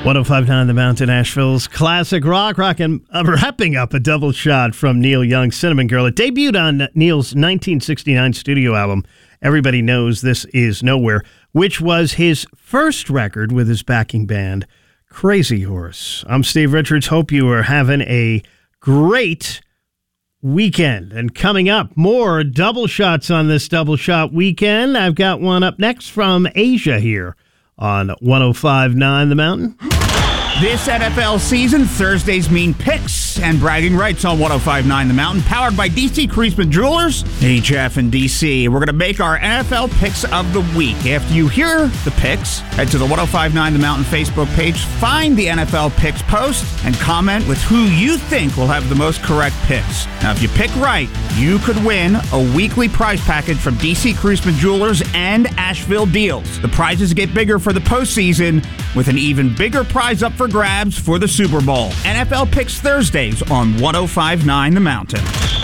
105.9 The Mountain, Asheville's classic rock, and wrapping up a double shot from Neil Young's Cinnamon Girl. It debuted on Neil's 1969 studio album, Everybody Knows This Is Nowhere, which was his first record with his backing band, Crazy Horse. I'm Steve Richards. Hope you are having a great weekend. And coming up, more double shots on this double shot weekend. I've got one up next from Asia here on 105.9 The Mountain. This NFL season, Thursdays mean picks and bragging rights on 105.9 The Mountain, powered by DC Creasman Jewelers, HF and DC. We're going to make our NFL picks of the week. After you hear the picks, head to the 105.9 The Mountain Facebook page, find the NFL picks post, and comment with who you think will have the most correct picks. Now, if you pick right, you could win a weekly prize package from DC Creasman Jewelers and Asheville Deals. The prizes get bigger for the postseason, with an even bigger prize up for grabs for the Super Bowl. NFL Picks Thursdays on 105.9 The Mountain.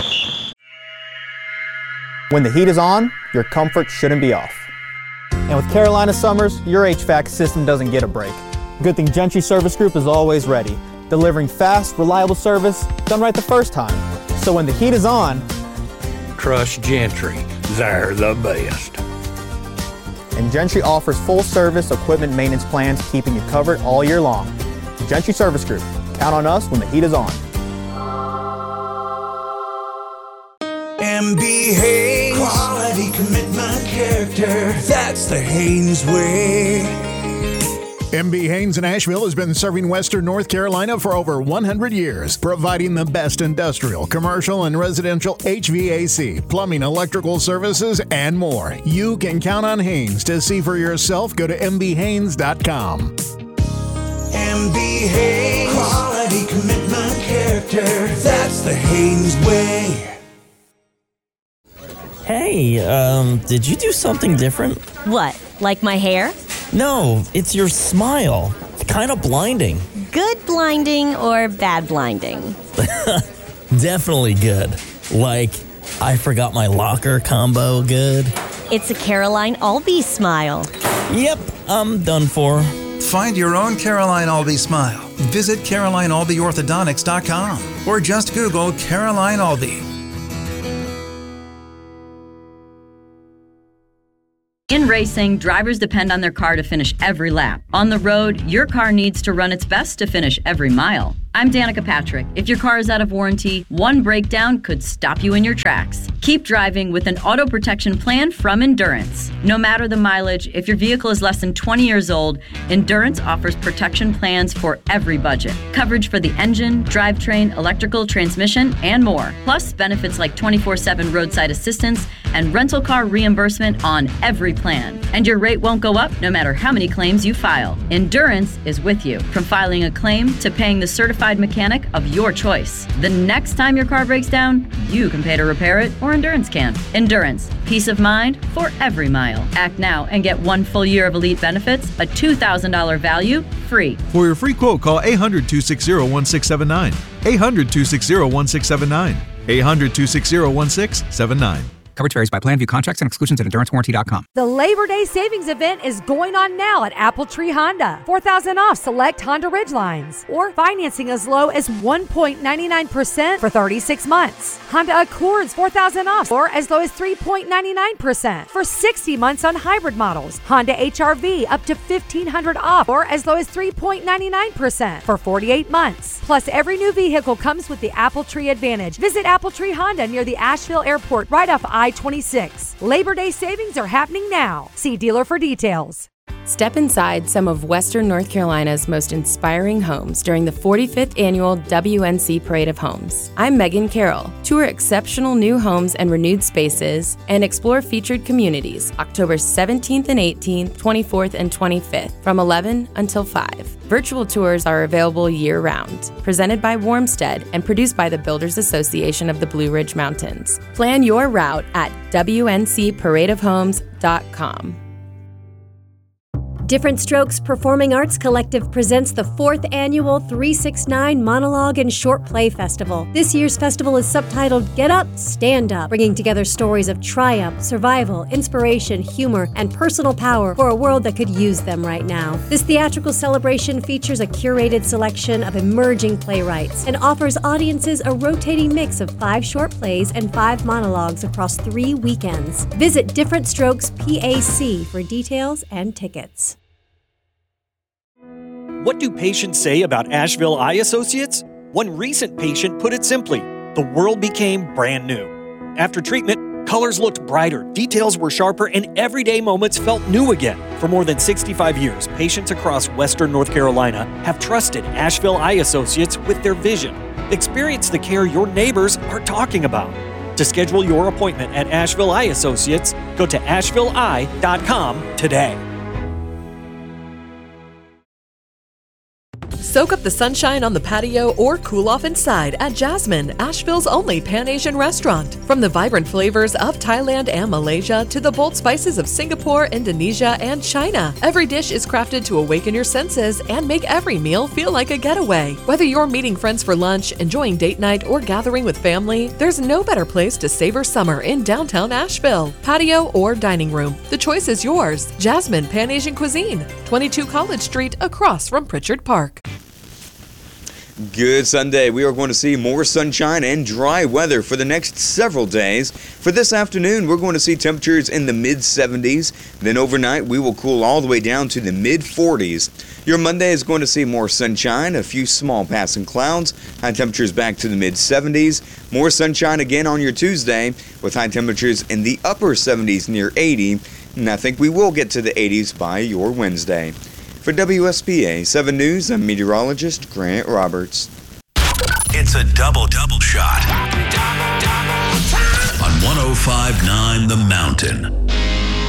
When the heat is on, your comfort shouldn't be off. And with Carolina Summers, your HVAC system doesn't get a break. Good thing Gentry Service Group is always ready, delivering fast, reliable service done right the first time. So when the heat is on, trust Gentry. They're the best. And Gentry offers full service equipment maintenance plans, keeping you covered all year long. Gentry Service Group. Count on us when the heat is on. MB Haynes. Quality, commitment, character. That's the Haynes way. MB Haynes in Asheville has been serving Western North Carolina for over 100 years, providing the best industrial, commercial, and residential HVAC, plumbing, electrical services, and more. You can count on Haynes. To see for yourself, go to mbhaynes.com. MB Haynes. Quality, commitment, character. That's the Haynes way. Hey, did you do something different? What, like my hair? No, it's your smile. It's kind of blinding. Good blinding or bad blinding? Definitely good. Like, I forgot my locker combo good. It's a Caroline Albee smile. Yep, I'm done for. Find your own Caroline Albee smile. Visit CarolineAlbeeOrthodontics.com or just Google Caroline Albee. In racing, drivers depend on their car to finish every lap. On the road, your car needs to run its best to finish every mile. I'm Danica Patrick. If your car is out of warranty, one breakdown could stop you in your tracks. Keep driving with an auto protection plan from Endurance. No matter the mileage, if your vehicle is less than 20 years old, Endurance offers protection plans for every budget. Coverage for the engine, drivetrain, electrical, transmission, and more. Plus, benefits like 24/7 roadside assistance and rental car reimbursement on every plan. And your rate won't go up no matter how many claims you file. Endurance is with you, from filing a claim to paying the certified mechanic of your choice. The next time your car breaks down, you can pay to repair it, or Endurance can. Endurance, peace of mind for every mile. Act now and get 1 full year of elite benefits, a $2,000 value, free. For your free quote, call 800-260-1679. 800-260-1679. 800-260-1679. Coverage varies by plan. View contracts and exclusions at EnduranceWarranty.com. The Labor Day Savings Event is going on now at Apple Tree Honda. $4,000 off select Honda Ridgelines. Or financing as low as 1.99% for 36 months. Honda Accords $4,000 off or as low as 3.99% for 60 months on hybrid models. Honda HR-V up to $1,500 off or as low as 3.99% for 48 months. Plus, every new vehicle comes with the Apple Tree Advantage. Visit Apple Tree Honda near the Asheville Airport right off I-26. Labor Day savings are happening now. See dealer for details. Step inside some of Western North Carolina's most inspiring homes during the 45th annual WNC Parade of Homes. I'm Megan Carroll. Tour exceptional new homes and renewed spaces and explore featured communities October 17th and 18th, 24th and 25th from 11 until 5. Virtual tours are available year-round. Presented by Warmstead and produced by the Builders Association of the Blue Ridge Mountains. Plan your route at WNCParadeofHomes.com. Different Strokes Performing Arts Collective presents the 4th annual 369 Monologue and Short Play Festival. This year's festival is subtitled Get Up, Stand Up, bringing together stories of triumph, survival, inspiration, humor, and personal power for a world that could use them right now. This theatrical celebration features a curated selection of emerging playwrights and offers audiences a rotating mix of 5 short plays and 5 monologues across 3 weekends. Visit Different Strokes PAC for details and tickets. What do patients say about Asheville Eye Associates? One recent patient put it simply, the world became brand new. After treatment, colors looked brighter, details were sharper, and everyday moments felt new again. For more than 65 years, patients across Western North Carolina have trusted Asheville Eye Associates with their vision. Experience the care your neighbors are talking about. To schedule your appointment at Asheville Eye Associates, go to ashevilleeye.com today. Soak up the sunshine on the patio or cool off inside at Jasmine, Asheville's only Pan-Asian restaurant. From the vibrant flavors of Thailand and Malaysia to the bold spices of Singapore, Indonesia, and China, every dish is crafted to awaken your senses and make every meal feel like a getaway. Whether you're meeting friends for lunch, enjoying date night, or gathering with family, there's no better place to savor summer in downtown Asheville. Patio or dining room, the choice is yours. Jasmine Pan-Asian Cuisine, 22 College Street, across from Pritchard Park. Good Sunday. We are going to see more sunshine and dry weather for the next several days. For this afternoon, we're going to see temperatures in the mid-70s. Then overnight, we will cool all the way down to the mid-40s. Your Monday is going to see more sunshine, a few small passing clouds, high temperatures back to the mid-70s. More sunshine again on your Tuesday with high temperatures in the upper 70s near 80. And I think we will get to the 80s by your Wednesday. For WSPA 7 News, I'm meteorologist Grant Roberts. It's a double shot on 105.9 The Mountain.